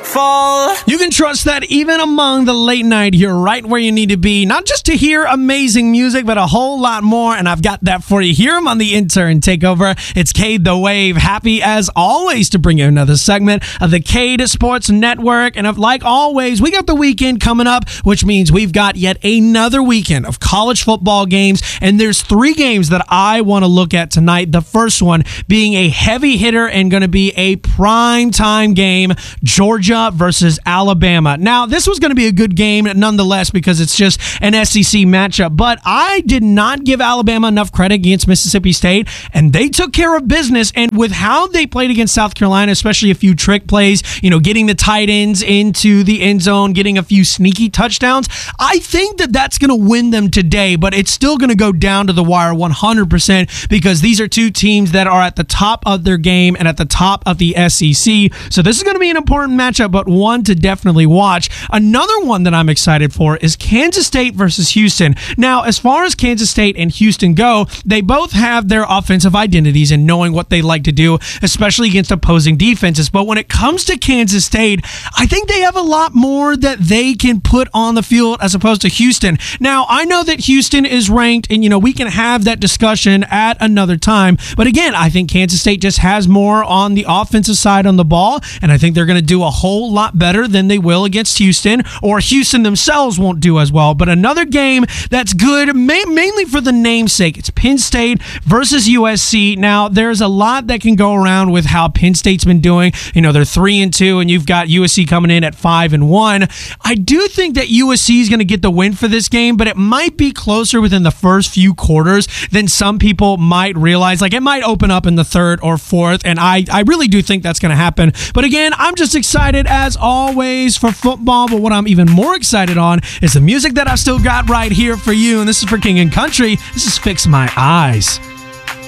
fall. You can trust that even among the late night, you're right where you need to be. Not just to hear amazing music, but a whole lot more. And I've got that for you here on the Intern Takeover. It's Cade the Wave. Happy as always to bring you another segment of the Cade Sports Network. And like always, we got the weekend coming up, which means we've got yet another weekend of college football games. And there's 3 games that I want to look at tonight. The first one being a heavy hitter and going to be a prime time game, Georgia versus Alabama. Now, this was going to be a good game nonetheless because it's just an SEC matchup, but I did not give Alabama enough credit against Mississippi State, and they took care of business. And with how they played against South Carolina, especially a few trick plays, getting the tight ends into the end zone, getting a few sneaky touchdowns, I think that that's going to win them today, but it's still going to go down to the wire 100% because these are 2 teams that are at the top of their game and at the top of the SEC. So this is going to be an important matchup, but one to definitely watch. Another one that I'm excited for is Kansas State versus Houston. Now, as far as Kansas State and Houston go, they both have their offensive identities and knowing what they like to do, especially against opposing defenses. But when it comes to Kansas State, I think they have a lot more that they can put on the field as opposed to Houston. Now, I know that Houston is ranked, and we can have that discussion at another time. But again, I think Kansas State just has more on the offensive side on the ball, and I think they're going to do a whole lot better than they will against Houston, or Houston themselves won't do as well. But another game that's good, mainly for the namesake, it's Penn State versus USC. Now, there's a lot that can go around with how Penn State's been doing. They're 3-2, and you've got USC coming in at 5-1. I do think that USC is going to get the win for this game, but it might be closer within the first few quarters than some people might realize. Like, it might open up in the 3rd or 4th, and I really do think that's going to happen. But again, I'm just excited as always for football, but what I'm even more excited on is the music that I've still got right here for you, and this is for King and Country. This is Fix My Eyes.